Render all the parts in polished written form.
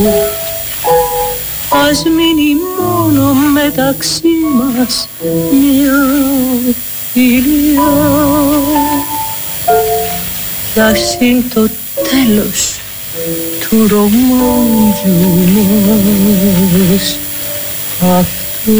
ας μείνει μόνο μεταξύ μας μια φιλία. Κι ας είναι το τέλος του ρομάντζου μας αυτό.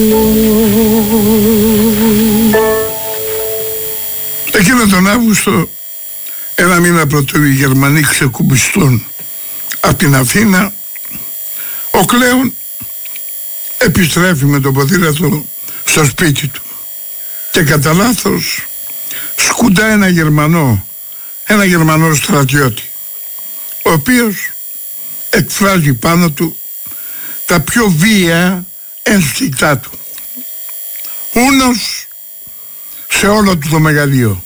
Εκείνο τον Αύγουστο, ένα μήνα πρωτού οι Γερμανοί ξεκουμπιστούν από την Αθήνα, ο Κλέον επιστρέφει με το ποδήλατο στο σπίτι του και κατά λάθος σκουντά ένα Γερμανό στρατιώτη, ο οποίος εκφράζει πάνω του τα πιο βία ένστικτά του. Ούνος σε όλο του το μεγαλείο.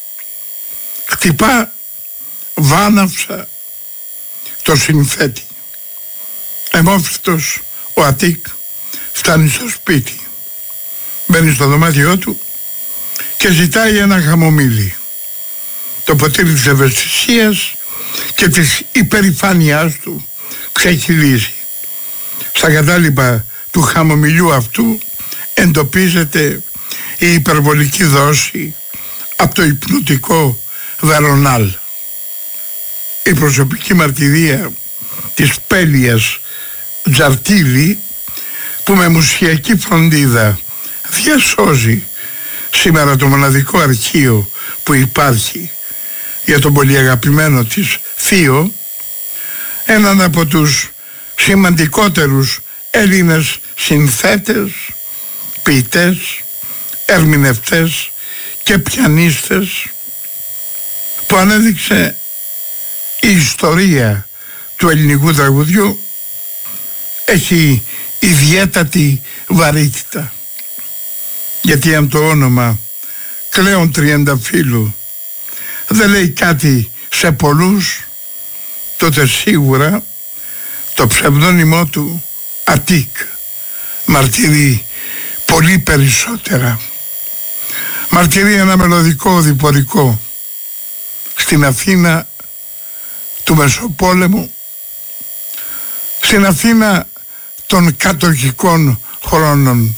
Χτυπά βάναυσα το συνθέτη. Εμόφυτος ο Αττικ φτάνει στο σπίτι. Μπαίνει στο δωμάτιό του και ζητάει ένα χαμομήλι. Το ποτήρι της ευαισθησίας και της υπερηφάνειάς του ξεχυλίζει. Στα κατάλοιπα του χαμομηλιού αυτού εντοπίζεται η υπερβολική δόση από το υπνοτικό Βερονάλ. Η προσωπική μαρτυρία της Πέλιας Τζαρτίλη, που με μουσιακή φροντίδα διασώζει σήμερα το μοναδικό αρχείο που υπάρχει για τον πολύ αγαπημένο της θείο, έναν από τους σημαντικότερους Έλληνες συνθέτες, ποιητές, ερμηνευτές και πιανίστες, που ανέδειξε η ιστορία του ελληνικού τραγουδιού, έχει ιδιαίτατη βαρύτητα. Γιατί αν το όνομα Κλέον Τριανταφύλου δεν λέει κάτι σε πολλούς, τότε σίγουρα το ψευδόνυμό του Αττικ μαρτυρεί πολύ περισσότερα. Μαρτυρεί ένα μελωδικό διπορικό στην Αθήνα του Μεσοπόλεμου, στην Αθήνα των κατοχικών χρόνων.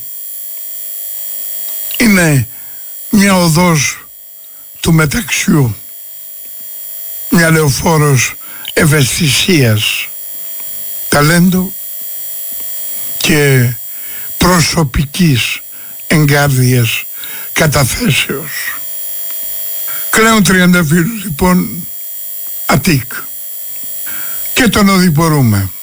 Είναι μια οδός του μεταξιού, μια λεωφόρος ευαισθησίας, ταλέντου και προσωπικής εγκάρδιας καταθέσεως. Κλέον Τριανταφύλου λοιπόν, Αττικ, και τον οδηπορούμε.